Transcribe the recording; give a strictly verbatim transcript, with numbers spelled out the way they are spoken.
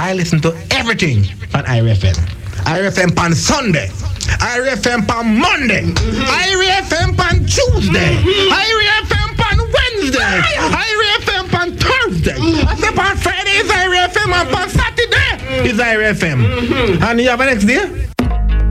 I listen to everything on I R F M. I R F M on Sunday. I R F M on Monday. I R F M on Tuesday. I R F M on Wednesday. I R F M on Thursday. I say on Friday is I R F M and on Saturday is I R F M. And you have a next day?